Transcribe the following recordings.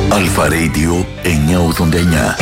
Αλφα Radio 989.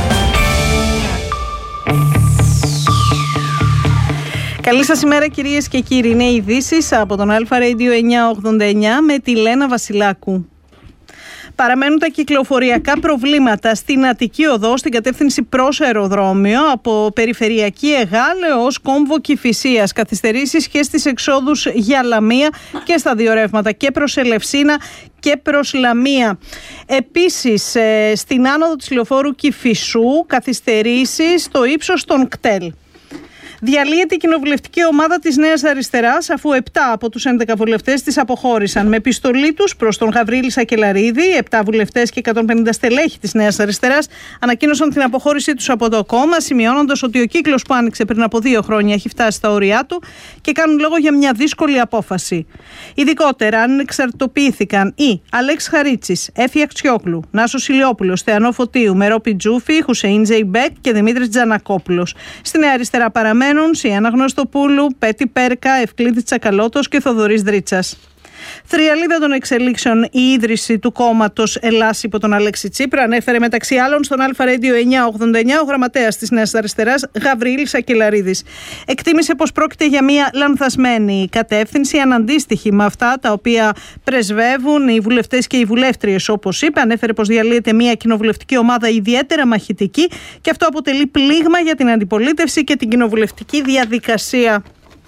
Καλή σας ημέρα κυρίες και κύριοι. Είναι οι ειδήσεις από τον Αλφα Radio 989 με τη Λένα Βασιλάκου. Παραμένουν τα κυκλοφοριακά προβλήματα στην Αττική Οδό στην κατεύθυνση προς αεροδρόμιο από περιφερειακή Εγάλε ως κόμβο Κηφισίας. Καθυστερήσεις και στις εξόδους για Λαμία και στα δύο ρεύματα και προς Ελευσίνα και προς Λαμία. Επίσης στην άνοδο της λεωφόρου Κηφισού καθυστερήσεις στο ύψος των κτέλ. Διαλύεται η κοινοβουλευτική ομάδα της Νέας Αριστεράς, αφού 7 από τους 11 βουλευτές της αποχώρησαν. Με επιστολή τους προς τον Γαβρίλη Σακελαρίδη, 7 βουλευτές και 150 στελέχη της Νέας Αριστεράς ανακοίνωσαν την αποχώρησή τους από το κόμμα, σημειώνοντας ότι ο κύκλος που άνοιξε πριν από 2 χρόνια έχει φτάσει στα όρια του και κάνουν λόγο για μια δύσκολη απόφαση. Ειδικότερα, αν εξαρτοποιήθηκαν οι Αλέξη Χαρίτσης, Έφη Αξιόκλου, Νάσος Ηλιόπουλος, Θεανό Φωτίου, Μερόπη Τζούφη, Χουσεΐν Τζεϊμπέκ και Δημήτρης Τζανακόπουλος. Στη Νέα Αριστερά παραμένουν Σιάννα Γνωστοπούλου, Πέτη Πέρκα, Ευκλήδη Τσακαλώτος και Θοδωρής Δρίτσας. Θριαλίδα των εξελίξεων η ίδρυση του κόμματος Ελλάς υπό τον Αλέξη Τσίπρα, ανέφερε μεταξύ άλλων στον Αλφα Radio 989 ο γραμματέας της Νέας Αριστεράς Γαβρίλης Σακελαρίδης. Εκτίμησε πως πρόκειται για μια λανθασμένη κατεύθυνση, αναντίστοιχη με αυτά τα οποία πρεσβεύουν οι βουλευτές και οι βουλεύτριες, όπως είπε. Ανέφερε πως διαλύεται μια κοινοβουλευτική ομάδα ιδιαίτερα μαχητική και αυτό αποτελεί πλήγμα για την αντιπολίτευση και την κοινοβουλευτική διαδικασία.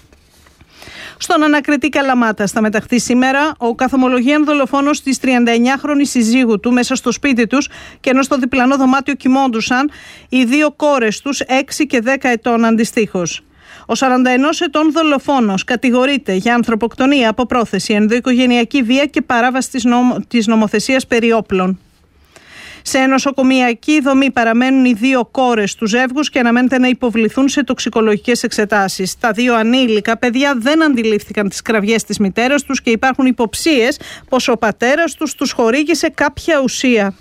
Στον ανακριτή Καλαμάτα, στα μεταχθεί σήμερα, ο καθομολογίαν δολοφόνος της 39χρονης συζύγου του μέσα στο σπίτι τους και ενώ στο διπλανό δωμάτιο κοιμόντουσαν οι 2 κόρες τους, 6 και 10 ετών αντιστοίχως. Ο 41 ετών δολοφόνος κατηγορείται για ανθρωποκτονία από πρόθεση, ενδοοικογενειακή βία και παράβαση της νομοθεσίας περί όπλων. Σε νοσοκομιακή δομή παραμένουν οι 2 κόρες του ζεύγους και αναμένεται να υποβληθούν σε τοξικολογικές εξετάσεις. Τα 2 ανήλικα παιδιά δεν αντιλήφθηκαν τις κραυγές της μητέρας τους και υπάρχουν υποψίες πως ο πατέρας τους χορήγησε κάποια ουσία.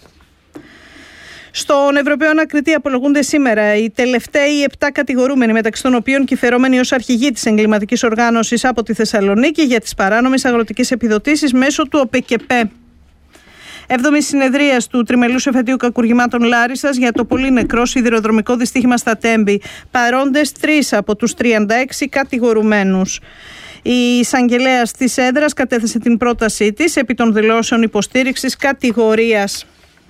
Στον Ευρωπαίο Ανακριτή απολογούνται σήμερα οι τελευταίοι 7 κατηγορούμενοι, μεταξύ των οποίων και οι φερόμενοι ως αρχηγοί της εγκληματικής οργάνωσης από τη Θεσσαλονίκη για τις παράνομες αγροτικές επιδοτήσεις μέσω του ΟΠΕΚΕΠΕ. 7η συνεδρίας του Τριμελούς Εφετείου Κακουργημάτων Λάρισσας για το πολύ νεκρό σιδηροδρομικό δυστύχημα στα Τέμπη. Παρόντες 3 από τους 36 κατηγορουμένους. Η εισαγγελέας της έδρας κατέθεσε την πρότασή της επί των δηλώσεων υποστήριξης κατηγορίας.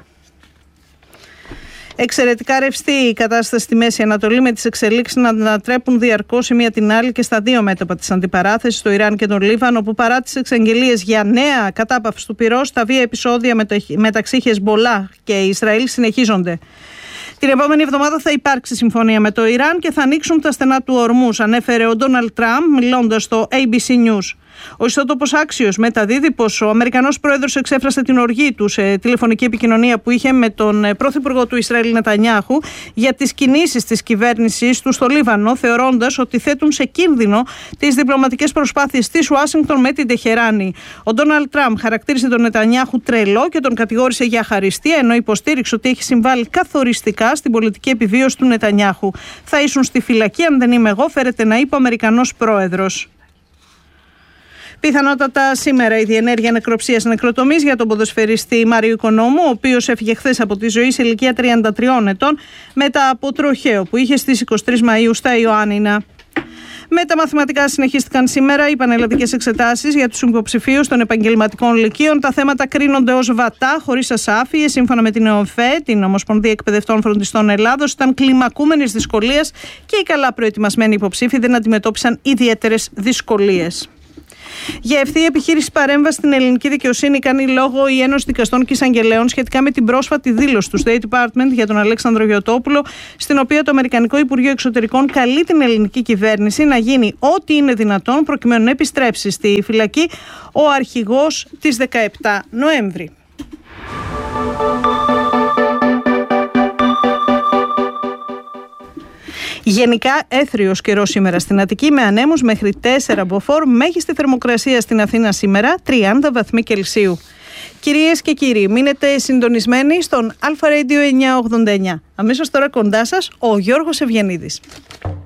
Εξαιρετικά ρευστή η κατάσταση στη Μέση Ανατολή, με τις εξελίξεις να ανατρέπουν διαρκώς η μία την άλλη και στα 2 μέτωπα της αντιπαράθεσης, στο Ιράν και τον Λίβανο, όπου παρά τις εξαγγελίες για νέα κατάπαυση του πυρός, τα βία επεισόδια μεταξύ Χεσμπολάχ και Ισραήλ συνεχίζονται. Την επόμενη εβδομάδα θα υπάρξει συμφωνία με το Ιράν και θα ανοίξουν τα στενά του ορμούς, ανέφερε ο Ντόναλντ Τραμπ μιλώντας στο ABC News. Ο ιστότοπος Άξιος μεταδίδει πως ο Αμερικανός πρόεδρος εξέφρασε την οργή του σε τηλεφωνική επικοινωνία που είχε με τον πρωθυπουργό του Ισραήλ Νετανιάχου για τις κινήσεις της κυβέρνησης του στο Λίβανο, θεωρώντας ότι θέτουν σε κίνδυνο τις διπλωματικές προσπάθειες της Ουάσιγκτον με την Τεχεράνη. Ο Ντόναλντ Τραμπ χαρακτήρισε τον Νετανιάχου τρελό και τον κατηγόρησε για αχαριστία, ενώ υποστήριξε ότι έχει συμβάλει καθοριστικά στην πολιτική επιβίωση του Νετανιάχου. Θα ήσουν στη φυλακή αν δεν είμαι εγώ, φέρεται να είπε ο Αμερικανός πρόεδρος. Πιθανότατα σήμερα η διενέργεια νεκροψίας νεκροτομής για τον ποδοσφαιριστή Μάριο Οικονόμου, ο οποίος έφυγε χθες από τη ζωή σε ηλικία 33 ετών μετά από τροχαίο που είχε στις 23 Μαΐου στα Ιωάννινα. Με τα μαθηματικά συνεχίστηκαν σήμερα οι πανελλαδικές εξετάσεις για τους υποψηφίους των επαγγελματικών λυκείων. Τα θέματα κρίνονται ως βατά, χωρίς ασάφειες. Σύμφωνα με την ΕΟΦΕ, την Ομοσπονδία Εκπαιδευτών Φροντιστών Ελλάδος, ήταν κλιμακούμενης δυσκολίας και οι καλά προετοιμασμένοι υποψήφοι δεν αντιμετώπισαν ιδιαίτερες δυσκολίες. Για ευθεία επιχείρηση παρέμβαση στην ελληνική δικαιοσύνη κάνει λόγο η Ένωση Δικαστών και Εισαγγελέων σχετικά με την πρόσφατη δήλωση του State Department για τον Αλέξανδρο Γιωτόπουλο, στην οποία το Αμερικανικό Υπουργείο Εξωτερικών καλεί την ελληνική κυβέρνηση να γίνει ό,τι είναι δυνατόν προκειμένου να επιστρέψει στη φυλακή ο αρχηγός της 17 Νοέμβρη. Γενικά έθριος καιρός σήμερα στην Αττική με ανέμους μέχρι 4 μποφόρ, μέγιστη θερμοκρασία στην Αθήνα σήμερα 30 βαθμοί Κελσίου. Κυρίες και κύριοι, μείνετε συντονισμένοι στον Αλφα Radio 989. Αμέσως τώρα κοντά σας ο Γιώργος Ευγενίδης.